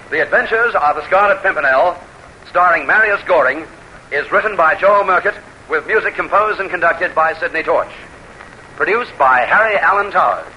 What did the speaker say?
The Adventures of the Scarlet Pimpernel, starring Marius Goring, is written by Joe Merkett, with music composed and conducted by Sidney Torch. Produced by Harry Allen Towers.